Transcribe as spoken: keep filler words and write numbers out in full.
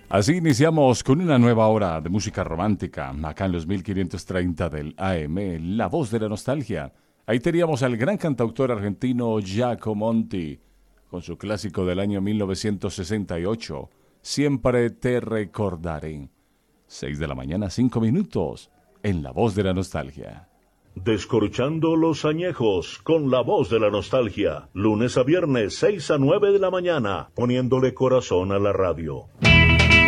Así iniciamos con una nueva hora de música romántica, acá en los mil quinientos treinta del A M, La Voz de la Nostalgia. Ahí teníamos al gran cantautor argentino Giacomo Monti, con su clásico del año mil novecientos sesenta y ocho, Siempre te recordaré. Seis de la mañana, cinco minutos, en La Voz de la Nostalgia. Descorchando los añejos con La Voz de la Nostalgia, lunes a viernes, seis a nueve de la mañana, poniéndole corazón a la radio.